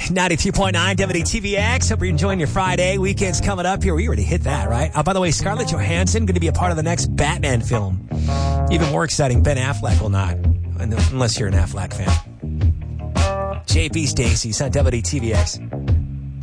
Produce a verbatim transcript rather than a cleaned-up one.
ninety-three point nine W T V X. Hope you're enjoying your Friday. Weekend's coming up here. We already hit that, right? Oh, by the way, Scarlett Johansson going to be a part of the next Batman film. Even more exciting, Ben Affleck will not, unless you're an Affleck fan. J P Stacy's on W T V X.